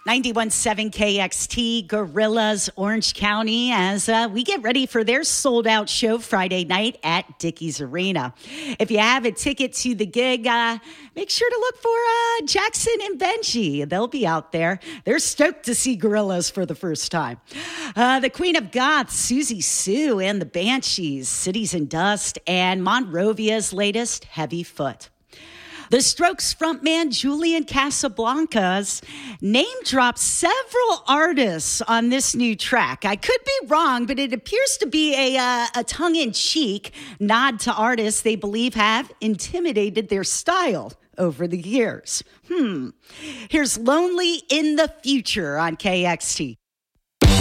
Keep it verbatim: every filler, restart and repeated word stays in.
ninety-one point seven K X T, Gorillas, Orange County, as uh, we get ready for their sold-out show Friday night at Dickies Arena. If you have a ticket to the gig, uh, make sure to look for uh, Jackson and Benji. They'll be out there. They're stoked to see Gorillas for the first time. Uh, the Queen of Goth, Susie Sue, and the Banshees, Cities and Dust, and Monrovia's latest, Heavy Foot. The Strokes frontman Julian Casablancas name dropped several artists on this new track. I could be wrong, but it appears to be a, uh, a tongue-in-cheek nod to artists they believe have intimidated their style over the years. Hmm. Here's Lonely in the Future on K X T.